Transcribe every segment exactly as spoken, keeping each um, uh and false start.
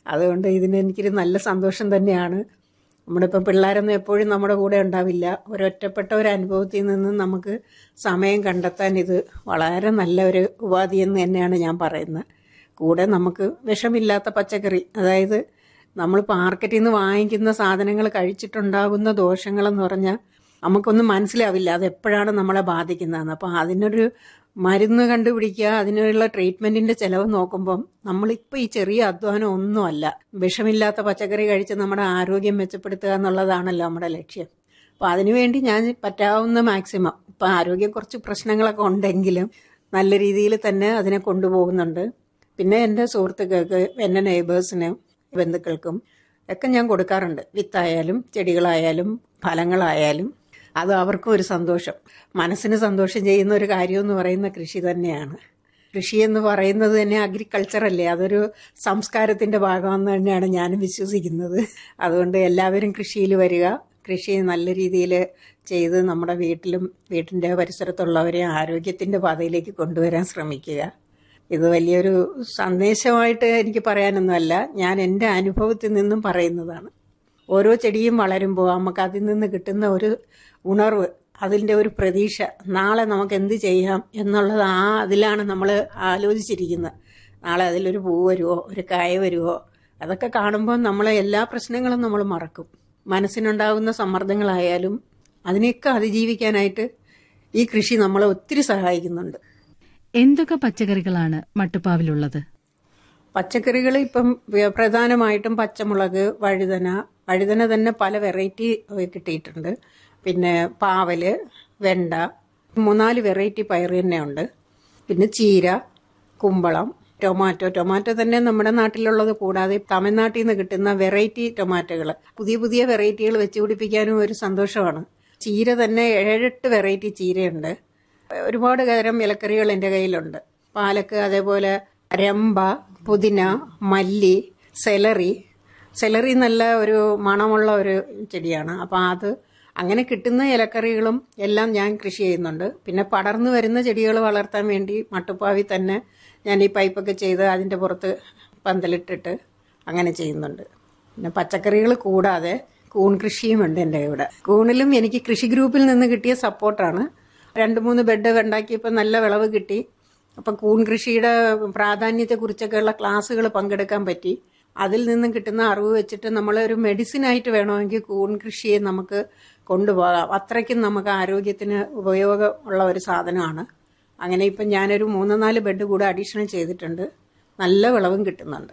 അതുകൊണ്ട് ഇതിന് എനിക്കൊരു നല്ല സന്തോഷം തന്നെയാണ്. നമ്മളിപ്പം പിള്ളേരൊന്നും എപ്പോഴും നമ്മുടെ കൂടെ ഉണ്ടാവില്ല. ഒരൊറ്റപ്പെട്ട ഒരു അനുഭവത്തിൽ നിന്ന് നമുക്ക് സമയം കണ്ടെത്താൻ ഇത് വളരെ നല്ല ഒരു ഉപാധി എന്ന് തന്നെയാണ് ഞാൻ പറയുന്നത്. കൂടെ നമുക്ക് വിഷമില്ലാത്ത പച്ചക്കറി, അതായത് നമ്മൾ മാർക്കറ്റിൽ നിന്ന് വാങ്ങിക്കുന്ന സാധനങ്ങൾ കഴിച്ചിട്ടുണ്ടാകുന്ന ദോഷങ്ങളെന്ന് പറഞ്ഞാൽ നമുക്കൊന്നും മനസ്സിലാവില്ല അതെപ്പോഴാണ് നമ്മളെ ബാധിക്കുന്നതെന്ന്. അപ്പം അതിനൊരു മരുന്ന് കണ്ടുപിടിക്കുക, അതിനുള്ള ട്രീറ്റ്മെൻറ്റിൻ്റെ ചിലവ് നോക്കുമ്പം നമ്മളിപ്പോൾ ഈ ചെറിയ അധ്വാനം ഒന്നുമല്ല. വിഷമില്ലാത്ത പച്ചക്കറി കഴിച്ച് നമ്മുടെ ആരോഗ്യം മെച്ചപ്പെടുത്തുക എന്നുള്ളതാണല്ലോ നമ്മുടെ ലക്ഷ്യം. അപ്പോൾ അതിനുവേണ്ടി ഞാൻ പറ്റാവുന്ന മാക്സിമം, ഇപ്പം ആരോഗ്യം കുറച്ച് പ്രശ്നങ്ങളൊക്കെ ഉണ്ടെങ്കിലും നല്ല രീതിയിൽ തന്നെ അതിനെ കൊണ്ടുപോകുന്നുണ്ട്. പിന്നെ എൻ്റെ സുഹൃത്തുക്കൾക്ക്, എൻ്റെ നെയ്ബേഴ്സിനും ബന്ധുക്കൾക്കും ഒക്കെ ഞാൻ കൊടുക്കാറുണ്ട്. വിത്തായാലും ചെടികളായാലും ഫലങ്ങളായാലും. അത് അവർക്കും ഒരു സന്തോഷം, മനസ്സിന് സന്തോഷം ചെയ്യുന്ന ഒരു കാര്യമെന്ന് പറയുന്ന കൃഷി തന്നെയാണ്. കൃഷി എന്ന് പറയുന്നത് തന്നെ അഗ്രികൾച്ചറല്ലേ, അതൊരു സംസ്കാരത്തിൻ്റെ ഭാഗമെന്ന് തന്നെയാണ് ഞാനും വിശ്വസിക്കുന്നത്. അതുകൊണ്ട് എല്ലാവരും കൃഷിയിൽ വരിക, കൃഷി നല്ല രീതിയിൽ ചെയ്ത് നമ്മുടെ വീട്ടിലും വീട്ടിൻ്റെ പരിസരത്തുള്ളവരെ ആരോഗ്യത്തിൻ്റെ പാതയിലേക്ക് കൊണ്ടുവരാൻ ശ്രമിക്കുക. ഇത് വലിയൊരു സന്ദേശമായിട്ട് എനിക്ക് പറയാനൊന്നുമല്ല, ഞാൻ എൻ്റെ അനുഭവത്തിൽ നിന്നും പറയുന്നതാണ്. ഓരോ ചെടിയും വളരുമ്പോൾ നമുക്ക് അതിൽ നിന്ന് കിട്ടുന്ന ഒരു ഉണർവ്, അതിൻ്റെ ഒരു പ്രതീക്ഷ, നാളെ നമുക്ക് എന്ത് ചെയ്യാം എന്നുള്ളത് ആ അതിലാണ് നമ്മൾ ആലോചിച്ചിരിക്കുന്നത്. നാളെ അതിലൊരു പൂ വരുമോ, ഒരു കായ വരുമോ, അതൊക്കെ കാണുമ്പോൾ നമ്മളെ എല്ലാ പ്രശ്നങ്ങളും നമ്മൾ മറക്കും. മനസ്സിനുണ്ടാകുന്ന സമ്മർദ്ദങ്ങളായാലും അതിനെയൊക്കെ അതിജീവിക്കാനായിട്ട് ഈ കൃഷി നമ്മളെ ഒത്തിരി സഹായിക്കുന്നുണ്ട്. എന്തൊക്കെ പച്ചക്കറികളാണ് മട്ടുപ്പാവിലുള്ളത്? പച്ചക്കറികൾ ഇപ്പം പ്രധാനമായിട്ടും പച്ചമുളക്, വഴുതന, വഴുതന തന്നെ പല വെറൈറ്റി കിട്ടിയിട്ടുണ്ട്. പിന്നെ പാവല്, വെണ്ട, മൂന്നാല് വെറൈറ്റി പയർ തന്നെ ഉണ്ട്. പിന്നെ ചീര, കുമ്പളം, ടൊമാറ്റോ. ടൊമാറ്റോ തന്നെ നമ്മുടെ നാട്ടിലുള്ളത് കൂടാതെ തമിഴ്നാട്ടിൽ നിന്ന് കിട്ടുന്ന വെറൈറ്റി ടൊമാറ്റോകൾ, പുതിയ പുതിയ വെറൈറ്റികൾ വെച്ച് പിടിപ്പിക്കാനും ഒരു സന്തോഷമാണ്. ചീര തന്നെ ഏഴെട്ട് വെറൈറ്റി ചീരയുണ്ട്. ഒരുപാട് തരം ഇലക്കറികൾ എൻ്റെ കയ്യിലുണ്ട്. പാലക്ക്, അതേപോലെ രമ്പ, പുതിന, മല്ലി, സെലറി. സെലറി നല്ല ഒരു മണമുള്ള ഒരു ചെടിയാണ്. അപ്പോൾ അത് അങ്ങനെ കിട്ടുന്ന ഇലക്കറികളും എല്ലാം ഞാൻ കൃഷി ചെയ്യുന്നുണ്ട്. പിന്നെ പടർന്നു വരുന്ന ചെടികൾ വളർത്താൻ വേണ്ടി മട്ടുപ്പാവിൽ തന്നെ ഞാൻ ഈ പൈപ്പൊക്കെ ചെയ്ത് അതിൻ്റെ പുറത്ത് പന്തലിട്ടിട്ട് അങ്ങനെ ചെയ്യുന്നുണ്ട്. പിന്നെ പച്ചക്കറികൾ കൂടാതെ കൂൺ കൃഷിയുമുണ്ട് എൻ്റെ ഇവിടെ. കൂണിലും എനിക്ക് കൃഷി ഗ്രൂപ്പിൽ നിന്ന് കിട്ടിയ സപ്പോർട്ടാണ്. രണ്ട് മൂന്ന് ബെഡ് ഉണ്ടാക്കിയപ്പോൾ നല്ല വിളവ് കിട്ടി. അപ്പം കൂൺ കൃഷിയുടെ പ്രാധാന്യത്തെക്കുറിച്ചൊക്കെയുള്ള ക്ലാസ്സുകൾ പങ്കെടുക്കാൻ പറ്റി. അതിൽ നിന്നും കിട്ടുന്ന അറിവ് വെച്ചിട്ട് നമ്മളൊരു മെഡിസിനായിട്ട് വേണമെങ്കിൽ കൂൺ കൃഷിയെ നമുക്ക് കൊണ്ടുപോകാം. അത്രയ്ക്കും നമുക്ക് ആരോഗ്യത്തിന് ഉപയോഗമുള്ള ഒരു സാധനമാണ്. അങ്ങനെ ഇപ്പം ഞാനൊരു മൂന്ന് നാല് ബെഡ് കൂടെ അഡീഷണൽ ചെയ്തിട്ടുണ്ട്. നല്ല വിളവും കിട്ടുന്നുണ്ട്.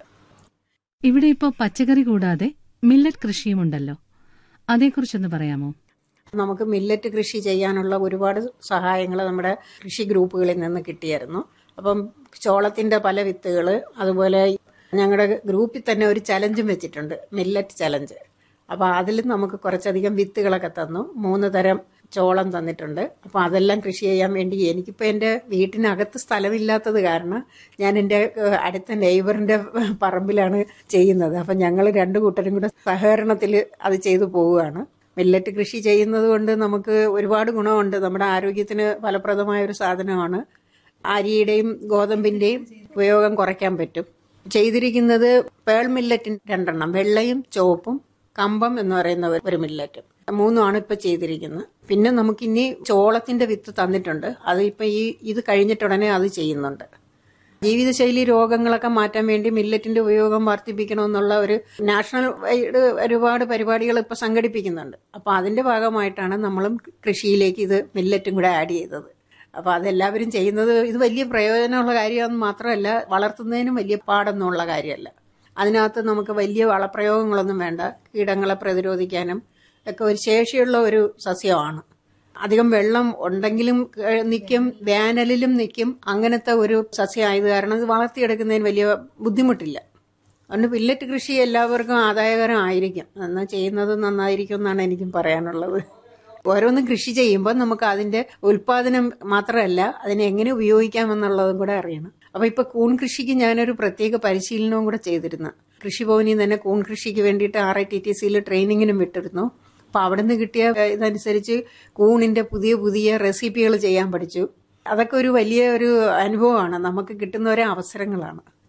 ഇവിടെ ഇപ്പോൾ പച്ചക്കറി കൂടാതെ മില്ലറ്റ് കൃഷിയുമുണ്ടല്ലോ, അതേക്കുറിച്ചൊന്ന് പറയാമോ? നമുക്ക് മില്ലറ്റ് കൃഷി ചെയ്യാനുള്ള ഒരുപാട് സഹായങ്ങൾ നമ്മുടെ കൃഷി ഗ്രൂപ്പുകളിൽ നിന്ന് കിട്ടിയായിരുന്നു. അപ്പം ചോളത്തിൻ്റെ പല വിത്തുകൾ, അതുപോലെ ഞങ്ങളുടെ ഗ്രൂപ്പിൽ തന്നെ ഒരു ചലഞ്ചും വെച്ചിട്ടുണ്ട്, മില്ലറ്റ് ചലഞ്ച്. അപ്പോൾ അതിൽ നമുക്ക് കുറച്ചധികം വിത്തുകളൊക്കെ തന്നു. മൂന്ന് തരം ചോളം തന്നിട്ടുണ്ട്. അപ്പോൾ അതെല്ലാം കൃഷി ചെയ്യാൻ വേണ്ടി എനിക്കിപ്പോൾ എൻ്റെ വീട്ടിനകത്ത് സ്ഥലമില്ലാത്തത് കാരണം ഞാൻ എൻ്റെ അടുത്ത നെയ്ബറിൻ്റെ പറമ്പിലാണ് ചെയ്യുന്നത്. അപ്പം ഞങ്ങൾ രണ്ട് കൂട്ടരും കൂടെ സഹകരണത്തിൽ അത് ചെയ്തു പോവുകയാണ്. മില്ലറ്റ് കൃഷി ചെയ്യുന്നത് കൊണ്ട് നമുക്ക് ഒരുപാട് ഗുണമുണ്ട്. നമ്മുടെ ആരോഗ്യത്തിന് ഫലപ്രദമായ ഒരു സാധനമാണ്. അരിയുടെയും ഗോതമ്പിൻ്റെയും ഉപയോഗം കുറയ്ക്കാൻ പറ്റും. ചെയ്തിരിക്കുന്നത് പേൾ മില്ലറ്റിൻ രണ്ടെണ്ണം, വെള്ളയും ചുവപ്പും, കമ്പം എന്ന് പറയുന്ന ഒരു മില്ലറ്റും, മൂന്നുമാണ് ഇപ്പം ചെയ്തിരിക്കുന്നത്. പിന്നെ നമുക്കിനി ചോളത്തിൻ്റെ വിത്ത് തന്നിട്ടുണ്ട്. അത് ഇപ്പം ഈ ഇത് കഴിഞ്ഞിട്ടുടനെ അത് ചെയ്യുന്നുണ്ട്. ജീവിതശൈലി രോഗങ്ങളൊക്കെ മാറ്റാൻ വേണ്ടി മില്ലറ്റിന്റെ ഉപയോഗം വർദ്ധിപ്പിക്കണമെന്നുള്ള ഒരു നാഷണൽ വൈഡ് ഒരുപാട് പരിപാടികൾ ഇപ്പോൾ സംഘടിപ്പിക്കുന്നുണ്ട്. അപ്പോൾ അതിന്റെ ഭാഗമായിട്ടാണ് നമ്മളും കൃഷിയിലേക്ക് ഇത് മില്ലറ്റും കൂടെ ആഡ് ചെയ്തത്. അപ്പോൾ അതെല്ലാവരും ചെയ്യുന്നത് ഇത് വലിയ പ്രയോജനമുള്ള കാര്യമെന്ന് മാത്രമല്ല, വളർത്തുന്നതിനും വലിയ പാടൊന്നുമുള്ള കാര്യമല്ല. അതിനകത്ത് നമുക്ക് വലിയ വളപ്രയോഗങ്ങളൊന്നും വേണ്ട. കീടങ്ങളെ പ്രതിരോധിക്കാനും ഒക്കെ ഒരു ശേഷിയുള്ള ഒരു സസ്യമാണ്. അധികം വെള്ളം ഉണ്ടെങ്കിലും നിൽക്കും, വേനലിലും നിൽക്കും. അങ്ങനത്തെ ഒരു സസ്യമായത് കാരണം ഇത് വളർത്തിയെടുക്കുന്നതിന് വലിയ ബുദ്ധിമുട്ടില്ല. അതുകൊണ്ട് മില്ലറ്റ് കൃഷി എല്ലാവർക്കും ആദായകരമായിരിക്കും. എന്നാൽ ചെയ്യുന്നത് നന്നായിരിക്കും എന്നാണ് എനിക്കും പറയാനുള്ളത്. ഓരോന്നും കൃഷി ചെയ്യുമ്പോൾ നമുക്ക് അതിന്റെ ഉൽപാദനം മാത്രമല്ല, അതിനെ എങ്ങനെ ഉപയോഗിക്കാമെന്നുള്ളതും കൂടെ അറിയണം. അപ്പോൾ ഇപ്പോൾ കൂൺ കൃഷിക്ക് ഞാനൊരു പ്രത്യേക പരിശീലനവും കൂടെ ചെയ്തിരുന്നു. കൃഷിഭവനിൽ തന്നെ കൂൺ കൃഷിക്ക് വേണ്ടിയിട്ട് ആർ ഐ ടി ടി സിയിൽ ട്രെയിനിങ്ങിനും വിട്ടിരുന്നു. അപ്പോൾ അവിടെ നിന്ന് കിട്ടിയ ഇതനുസരിച്ച് കൂണിന്റെ പുതിയ പുതിയ റെസിപ്പികൾ ചെയ്യാൻ പഠിച്ചു. അതൊക്കെ ഒരു വലിയ ഒരു അനുഭവമാണ്, നമുക്ക് കിട്ടുന്ന ഒരു അവസരങ്ങളാണ്.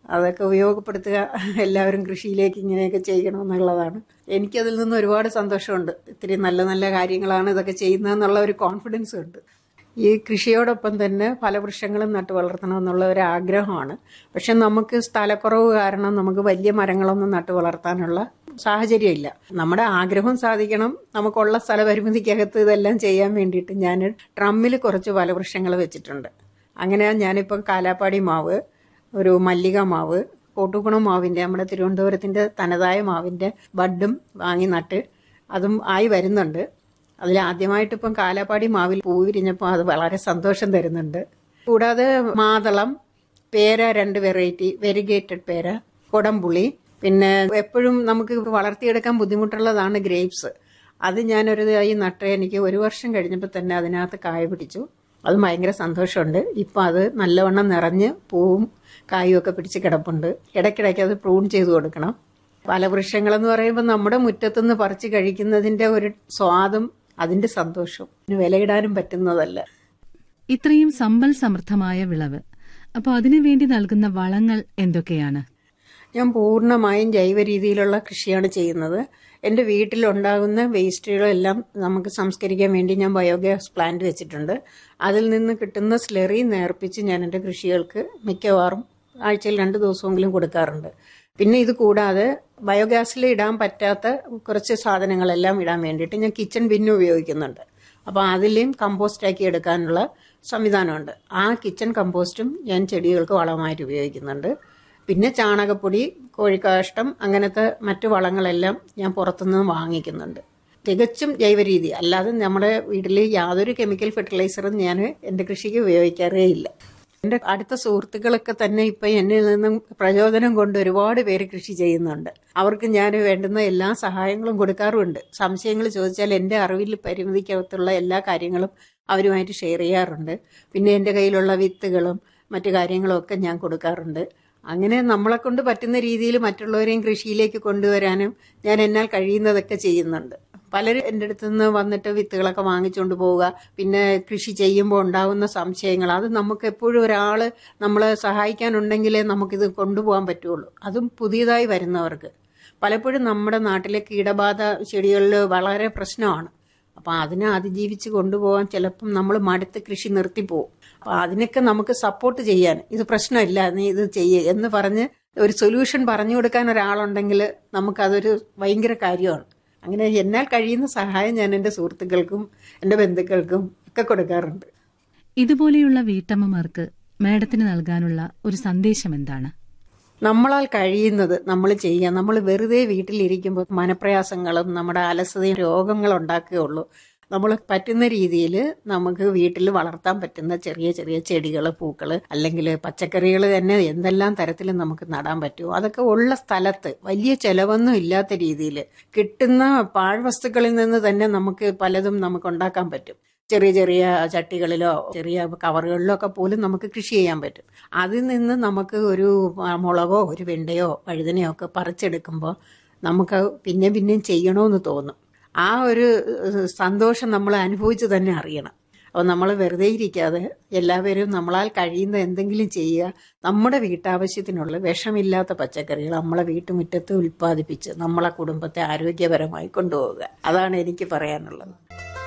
അതൊക്കെ ഉപയോഗപ്പെടുത്തുക, എല്ലാവരും കൃഷിയിലേക്ക് ഇങ്ങനെയൊക്കെ ചെയ്യണമെന്നുള്ളതാണ്. എനിക്കതിൽ നിന്ന് ഒരുപാട് സന്തോഷമുണ്ട്. ഇത്തിരി നല്ല നല്ല കാര്യങ്ങളാണ് ഇതൊക്കെ ചെയ്യുന്നതെന്നുള്ള ഒരു കോൺഫിഡൻസ് ഉണ്ട്. ഈ കൃഷിയോടൊപ്പം തന്നെ ഫലവൃക്ഷങ്ങളും നട്ടു വളർത്തണമെന്നുള്ള ഒരു ആഗ്രഹമാണ്. പക്ഷെ നമുക്ക് സ്ഥലക്കുറവ് കാരണം നമുക്ക് വലിയ മരങ്ങളൊന്നും നട്ടു വളർത്താനുള്ള സാഹചര്യമില്ല. നമ്മുടെ ആഗ്രഹം സാധിക്കണം. നമുക്കുള്ള സ്ഥലപരിമിതിക്കകത്ത് ഇതെല്ലാം ചെയ്യാൻ വേണ്ടിയിട്ട് ഞാൻ ഡ്രമ്മിൽ കുറച്ച് ഫലവൃക്ഷങ്ങൾ വെച്ചിട്ടുണ്ട്. അങ്ങനെ ഞാനിപ്പം കാലാപ്പാടി മാവ്, ഒരു മല്ലിക മാവ്, കോട്ടുകുണം മാവിൻ്റെ, നമ്മുടെ തിരുവനന്തപുരത്തിൻ്റെ തനതായ മാവിൻ്റെ ബഡും വാങ്ങി നട്ട് അതും ആയി വരുന്നുണ്ട്. അതിൽ ആദ്യമായിട്ട് ഇപ്പം കാലാപ്പാടി മാവിൽ പൂ വിരിഞ്ഞപ്പോൾ അത് വളരെ സന്തോഷം തരുന്നുണ്ട്. കൂടാതെ മാതളം, പേര, രണ്ട് വെറൈറ്റി, വെരിഗേറ്റഡ് പേര, കൊടംപുളി, പിന്നെ എപ്പോഴും നമുക്ക് വളർത്തിയെടുക്കാൻ ബുദ്ധിമുട്ടുള്ളതാണ് ഗ്രേപ്സ്. അത് ഞാനൊരു തൈ നട്ട് എനിക്ക് ഒരു വർഷം കഴിഞ്ഞപ്പോൾ തന്നെ അതിനകത്ത് കായ പിടിച്ചു. അത് ഭയങ്കര സന്തോഷമുണ്ട്. ഇപ്പം അത് നല്ലവണ്ണം നിറഞ്ഞ് പൂവും കായും ഒക്കെ പിടിച്ച് കിടപ്പുണ്ട്. ഇടയ്ക്കിടയ്ക്ക് അത് പ്രൂൺ ചെയ്ത് കൊടുക്കണം. ഫലവൃക്ഷങ്ങളെന്ന് പറയുമ്പോൾ നമ്മുടെ മുറ്റത്തുനിന്ന് പറിച്ച് കഴിക്കുന്നതിൻ്റെ ഒരു സ്വാദും അതിൻ്റെ സന്തോഷവും വിലയിടാനും പറ്റുന്നതല്ല. ഇത്രയും സമ്പൽ സമൃദ്ധമായ വിളവ്, അപ്പോൾ അതിനു വേണ്ടി നൽകുന്ന വളങ്ങൾ എന്തൊക്കെയാണ്? ഞാൻ പൂർണ്ണമായും ജൈവ രീതിയിലുള്ള കൃഷിയാണ് ചെയ്യുന്നത്. എൻ്റെ വീട്ടിലുണ്ടാകുന്ന വേസ്റ്റുകളെല്ലാം നമുക്ക് സംസ്കരിക്കാൻ വേണ്ടി ഞാൻ ബയോഗ്യാസ് പ്ലാന്റ് വെച്ചിട്ടുണ്ട്. അതിൽ നിന്ന് കിട്ടുന്ന സ്ലറി നേർപ്പിച്ച് ഞാൻ എൻ്റെ കൃഷികൾക്ക് മിക്കവാറും ആഴ്ചയിൽ രണ്ട് ദിവസമെങ്കിലും കൊടുക്കാറുണ്ട്. പിന്നെ ഇത് കൂടാതെ ബയോഗ്യാസിൽ ഇടാൻ പറ്റാത്ത കുറച്ച് സാധനങ്ങളെല്ലാം ഇടാൻ വേണ്ടിയിട്ട് ഞാൻ കിച്ചൺ ബിന്ന് ഉപയോഗിക്കുന്നുണ്ട്. അപ്പോൾ അതിലെയും കമ്പോസ്റ്റാക്കി എടുക്കാനുള്ള സംവിധാനമുണ്ട്. ആ കിച്ചൺ കമ്പോസ്റ്റും ഞാൻ ചെടികൾക്ക് വളമായിട്ട് ഉപയോഗിക്കുന്നുണ്ട്. പിന്നെ ചാണകപ്പൊടി, കോഴിക്കാഷ്ടം, അങ്ങനത്തെ മറ്റു വളങ്ങളെല്ലാം ഞാൻ പുറത്തുനിന്ന് വാങ്ങിക്കുന്നുണ്ട്. തികച്ചും ജൈവരീതി, അല്ലാതെ നമ്മുടെ വീട്ടിൽ യാതൊരു കെമിക്കൽ ഫെർട്ടിലൈസറും ഞാൻ എൻ്റെ കൃഷിക്ക് ഉപയോഗിക്കാറേ ഇല്ല. എൻ്റെ അടുത്ത സുഹൃത്തുക്കളൊക്കെ തന്നെ ഇപ്പം എന്നിൽ നിന്നും പ്രചോദനം കൊണ്ട് ഒരുപാട് പേര് കൃഷി ചെയ്യുന്നുണ്ട്. അവർക്ക് ഞാൻ വേണ്ടുന്ന എല്ലാ സഹായങ്ങളും കൊടുക്കാറുമുണ്ട്. സംശയങ്ങൾ ചോദിച്ചാൽ എൻ്റെ അറിവിൽ പരിമിതിക്കകത്തുള്ള എല്ലാ കാര്യങ്ങളും അവരുമായിട്ട് ഷെയർ ചെയ്യാറുണ്ട്. പിന്നെ എൻ്റെ കയ്യിലുള്ള വിത്തുകളും മറ്റു കാര്യങ്ങളും ഒക്കെ ഞാൻ കൊടുക്കാറുണ്ട്. അങ്ങനെ നമ്മളെ കൊണ്ട് പറ്റുന്ന രീതിയിൽ മറ്റുള്ളവരെയും കൃഷിയിലേക്ക് കൊണ്ടുവരാനും ഞാൻ എന്നാൽ കഴിയുന്നതൊക്കെ ചെയ്യുന്നുണ്ട്. പലരും എൻ്റെ അടുത്ത് നിന്ന് വന്നിട്ട് വിത്തുകളൊക്കെ വാങ്ങിച്ചുകൊണ്ട് പോവുക, പിന്നെ കൃഷി ചെയ്യുമ്പോൾ ഉണ്ടാകുന്ന സംശയങ്ങൾ, അത് നമുക്ക് എപ്പോഴും ഒരാൾ നമ്മളെ സഹായിക്കാനുണ്ടെങ്കിലേ നമുക്കിത് കൊണ്ടുപോകാൻ പറ്റുള്ളൂ. അതും പുതിയതായി വരുന്നവർക്ക്. പലപ്പോഴും നമ്മുടെ നാട്ടിലെ കീടബാധ ചെടികളിൽ വളരെ പ്രശ്നമാണ്. അപ്പം അതിനെ അതിജീവിച്ച് കൊണ്ടുപോകാൻ ചിലപ്പം നമ്മൾ മടുത്ത് കൃഷി നിർത്തിപ്പോവും. അപ്പം അതിനൊക്കെ നമുക്ക് സപ്പോർട്ട് ചെയ്യാൻ, ഇത് പ്രശ്നമില്ല, നീ ഇത് ചെയ്യേ എന്ന് പറഞ്ഞ് ഒരു സൊല്യൂഷൻ പറഞ്ഞു കൊടുക്കാൻ ഒരാളുണ്ടെങ്കിൽ നമുക്കതൊരു ഭയങ്കര കാര്യമാണ്. അങ്ങനെ എന്നാൽ കഴിയുന്ന സഹായം ഞാൻ എൻ്റെ സുഹൃത്തുക്കൾക്കും എൻ്റെ ബന്ധുക്കൾക്കും ഒക്കെ കൊടുക്കാറുണ്ട്. ഇതുപോലെയുള്ള വീട്ടമ്മമാർക്ക് മാഡത്തിന് നൽകാനുള്ള ഒരു സന്ദേശം എന്താണ്? നമ്മളാൽ കഴിയുന്നത് നമ്മൾ ചെയ്യുക. നമ്മൾ വെറുതെ വീട്ടിലിരിക്കുമ്പോൾ മനപ്രയാസങ്ങളും നമ്മുടെ അലസതയും രോഗങ്ങളും ഉണ്ടാക്കുകയുള്ളൂ. നമ്മൾ പറ്റുന്ന രീതിയിൽ നമുക്ക് വീട്ടിൽ വളർത്താൻ പറ്റുന്ന ചെറിയ ചെറിയ ചെടികൾ, പൂക്കൾ, അല്ലെങ്കിൽ പച്ചക്കറികൾ തന്നെ എന്തെല്ലാം തരത്തിൽ നമുക്ക് നടാൻ പറ്റുമോ അതൊക്കെ ഉള്ള സ്ഥലത്ത് വലിയ ചെലവൊന്നും ഇല്ലാത്ത രീതിയിൽ കിട്ടുന്ന പാഴ്വസ്തുക്കളിൽ നിന്ന് തന്നെ നമുക്ക് പലതും നമുക്ക് ഉണ്ടാക്കാൻ പറ്റും. ചെറിയ ചെറിയ ചട്ടികളിലോ ചെറിയ കവറുകളിലോ ഒക്കെ പോലും നമുക്ക് കൃഷി ചെയ്യാൻ പറ്റും. അതിൽ നിന്ന് നമുക്ക് ഒരു മുളകോ ഒരു വെണ്ടയോ വഴുതനയോ ഒക്കെ പറിച്ചെടുക്കുമ്പോൾ നമുക്ക് പിന്നെ പിന്നെയും ചെയ്യണമെന്ന് തോന്നും. ആ ഒരു സന്തോഷം നമ്മൾ അനുഭവിച്ച് തന്നെ അറിയണം. അപ്പോൾ നമ്മൾ വെറുതെ ഇരിക്കാതെ എല്ലാവരും നമ്മളാൽ കഴിയുന്ന എന്തെങ്കിലും ചെയ്യുക. നമ്മുടെ വീട്ടാവശ്യത്തിനുള്ള വിഷമില്ലാത്ത പച്ചക്കറികൾ നമ്മളെ വീട്ടുമുറ്റത്ത് ഉൽപ്പാദിപ്പിച്ച് നമ്മളെ കുടുംബത്തെ ആരോഗ്യപരമായി കൊണ്ടുപോവുക. അതാണ് എനിക്ക് പറയാനുള്ളത്.